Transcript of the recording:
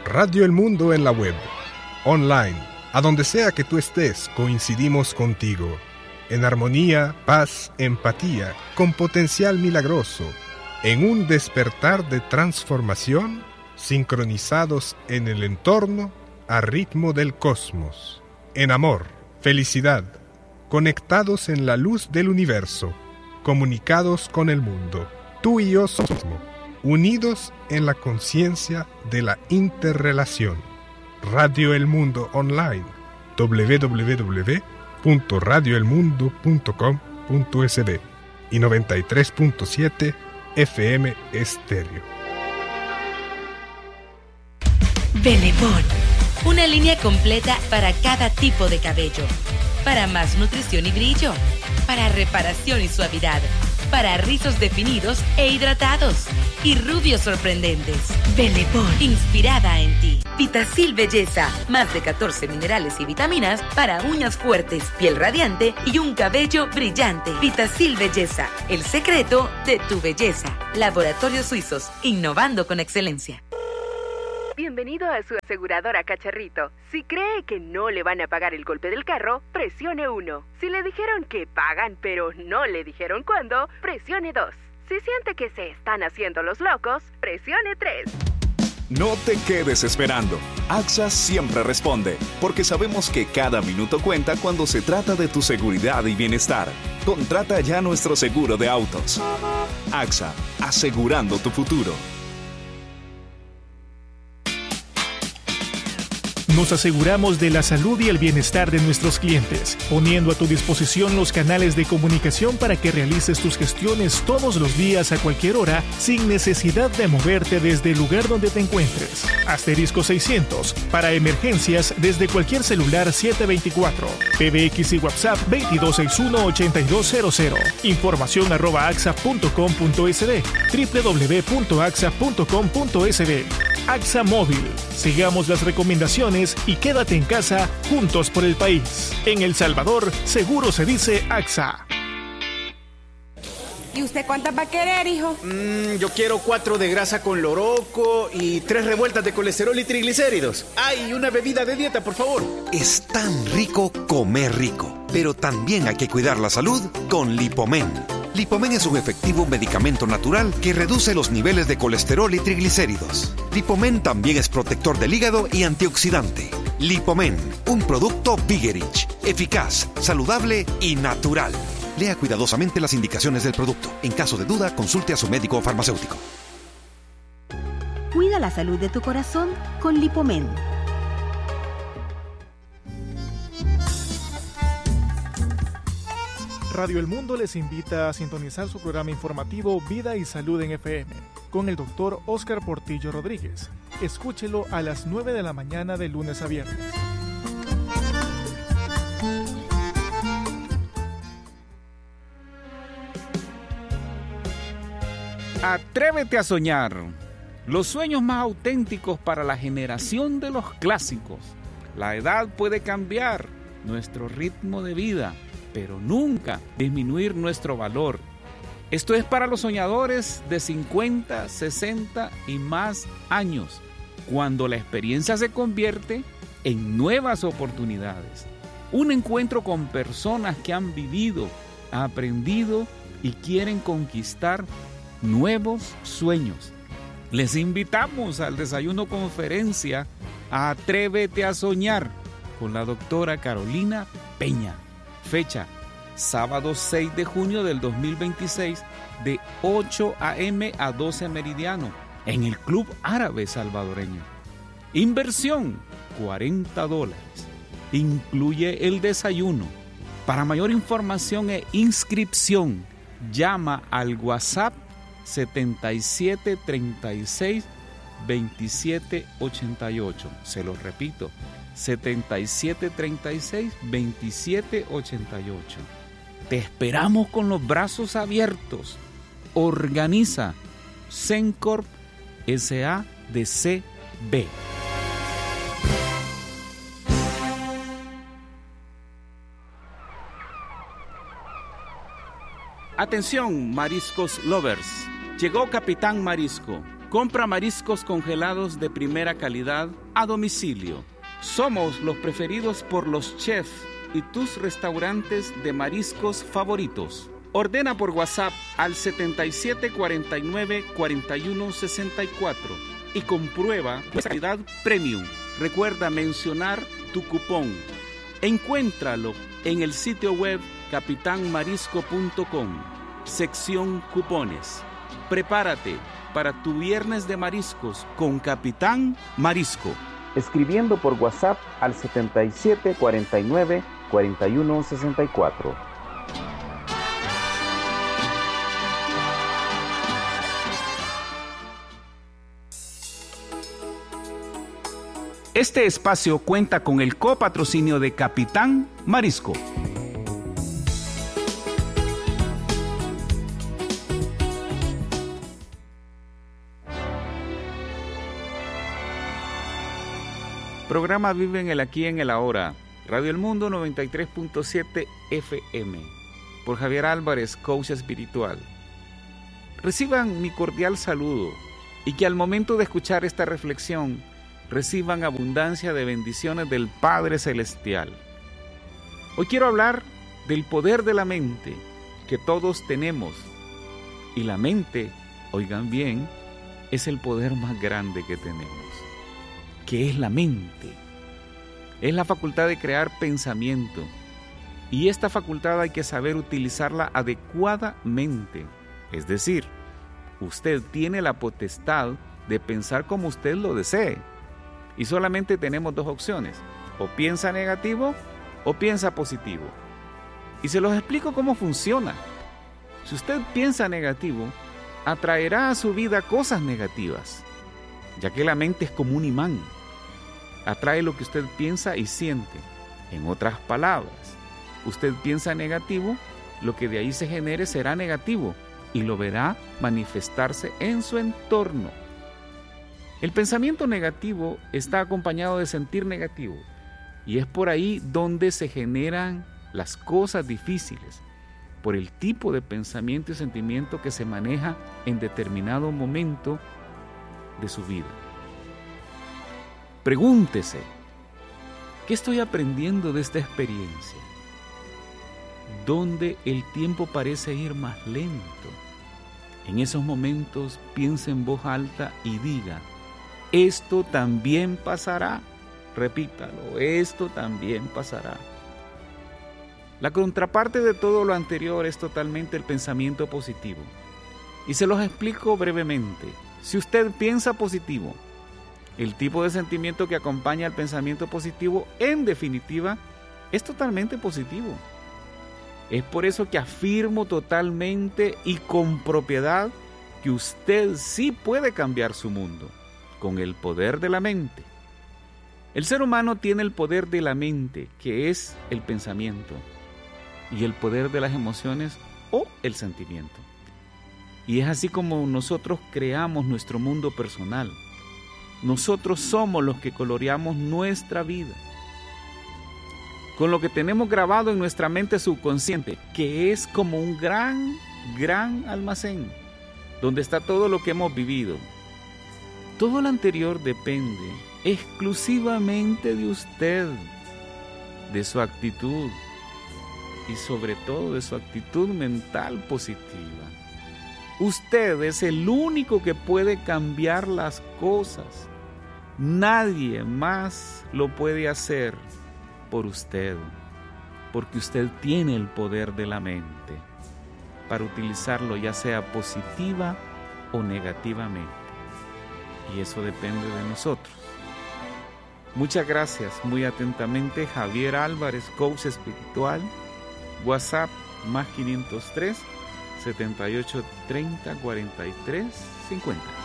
Radio El Mundo en la web, online, a donde sea que tú estés, coincidimos contigo. En armonía, paz, empatía, con potencial milagroso, en un despertar de transformación, sincronizados en el entorno, a ritmo del cosmos. En amor, felicidad, conectados en la luz del universo, comunicados con el mundo. Tú y yo somos unidos en la conciencia de la interrelación. Radio El Mundo Online, www.radioelmundo.com.sb y 93.7 FM Estéreo. Bellepon, una línea completa para cada tipo de cabello, para más nutrición y brillo, para reparación y suavidad, para rizos definidos e hidratados y rubios sorprendentes. Bellepon, inspirada en ti. Vitacil Belleza, más de 14 minerales y vitaminas para uñas fuertes, piel radiante y un cabello brillante. Vitacil Belleza, el secreto de tu belleza. Laboratorios Suizos, innovando con excelencia. Bienvenido a su aseguradora Cacharrito. Si cree que no le van a pagar el golpe del carro, presione 1. Si le dijeron que pagan pero no le dijeron cuándo, presione 2. Si siente que se están haciendo los locos, presione 3. No te quedes esperando. AXA siempre responde, porque sabemos que cada minuto cuenta cuando se trata de tu seguridad y bienestar. Contrata ya nuestro seguro de autos. AXA, asegurando tu futuro. Nos aseguramos de la salud y el bienestar de nuestros clientes, poniendo a tu disposición los canales de comunicación para que realices tus gestiones todos los días a cualquier hora sin necesidad de moverte desde el lugar donde te encuentres. Asterisco 600, para emergencias desde cualquier celular 724. PBX y WhatsApp 2261-8200. Información @axa.com.sb, www.axa.com.sb. AXA Móvil. Sigamos las recomendaciones y quédate en casa, juntos por el país. En El Salvador, seguro se dice AXA. ¿Y usted cuántas va a querer, hijo? Yo quiero 4 de grasa con loroco y 3 revueltas de colesterol y triglicéridos. ¡Ay, una bebida de dieta, por favor! Es tan rico comer rico, pero también hay que cuidar la salud con Lipomen. Lipomen es un efectivo medicamento natural que reduce los niveles de colesterol y triglicéridos. Lipomen también es protector del hígado y antioxidante. Lipomen, un producto Vigerich, eficaz, saludable y natural. Lea cuidadosamente las indicaciones del producto. En caso de duda, consulte a su médico o farmacéutico. Cuida la salud de tu corazón con Lipomen. Radio El Mundo les invita a sintonizar su programa informativo Vida y Salud en FM con el Dr. Óscar Portillo Rodríguez. Escúchelo a las 9 de la mañana de lunes a viernes. Atrévete a soñar. Los sueños más auténticos para la generación de los clásicos. La edad puede cambiar nuestro ritmo de vida, pero nunca disminuir nuestro valor. Esto es para los soñadores de 50, 60 y más años, cuando la experiencia se convierte en nuevas oportunidades. Un encuentro con personas que han vivido, aprendido y quieren conquistar nuevos sueños. Les invitamos al desayuno conferencia Atrévete a Soñar con la doctora Carolina Peña. Fecha, sábado 6 de junio del 2026, de 8 a.m. a 12 meridiano, en el Club Árabe Salvadoreño. Inversión, $40. Incluye el desayuno. Para mayor información e inscripción, llama al WhatsApp 7736 2788. Se lo repito, 7736-2788. Te esperamos con los brazos abiertos. Organiza Sencorp SADCB. Atención, mariscos lovers. Llegó Capitán Marisco, Compra mariscos congelados de primera calidad a domicilio. Somos los preferidos por los chefs y tus restaurantes de mariscos favoritos. Ordena por WhatsApp al 7749-4164 y comprueba nuestra calidad premium. Recuerda mencionar tu cupón. Encuéntralo en el sitio web capitanmarisco.com, sección cupones. Prepárate para tu viernes de mariscos con Capitán Marisco. Escribiendo por WhatsApp al 7749-4164. Este espacio cuenta con el copatrocinio de Capitán Marisco. Programa Vive en el Aquí en el Ahora. Radio El Mundo 93.7 FM. Por Javier Álvarez, coach espiritual. Reciban mi cordial saludo y que al momento de escuchar esta reflexión reciban abundancia de bendiciones del Padre Celestial. Hoy quiero hablar del poder de la mente que todos tenemos. Y la mente, oigan bien, es el poder más grande que tenemos. ¿Qué es la mente? Es la facultad de crear pensamiento. Y esta facultad hay que saber utilizarla adecuadamente. Es decir, usted tiene la potestad de pensar como usted lo desee. Y solamente tenemos dos opciones. O piensa negativo o piensa positivo. Y se los explico cómo funciona. Si usted piensa negativo, atraerá a su vida cosas negativas, ya que la mente es como un imán. Atrae lo que usted piensa y siente. En otras palabras, usted piensa negativo, lo que de ahí se genere será negativo y lo verá manifestarse en su entorno. El pensamiento negativo está acompañado de sentir negativo y es por ahí donde se generan las cosas difíciles, por el tipo de pensamiento y sentimiento que se maneja en determinado momento de su vida. Pregúntese, ¿qué estoy aprendiendo de esta experiencia? ¿Dónde el tiempo parece ir más lento? En esos momentos piense en voz alta y diga, esto también pasará. Repítalo, esto también pasará. La contraparte de todo lo anterior es totalmente el pensamiento positivo. Y se los explico brevemente. Si usted piensa positivo, el tipo de sentimiento que acompaña al pensamiento positivo, en definitiva, es totalmente positivo. Es por eso que afirmo totalmente y con propiedad que usted sí puede cambiar su mundo con el poder de la mente. El ser humano tiene el poder de la mente, que es el pensamiento, y el poder de las emociones o el sentimiento. Y es así como nosotros creamos nuestro mundo personal. Nosotros somos los que coloreamos nuestra vida con lo que tenemos grabado en nuestra mente subconsciente, que es como un gran almacén donde está todo lo que hemos vivido. Todo lo anterior depende exclusivamente de usted, de su actitud y sobre todo de su actitud mental positiva. Usted es el único que puede cambiar las cosas. Nadie más lo puede hacer por usted, porque usted tiene el poder de la mente para utilizarlo ya sea positiva o negativamente. Y eso depende de nosotros. Muchas gracias. Muy atentamente, Javier Álvarez, coach espiritual. WhatsApp +503 78 30 43 50.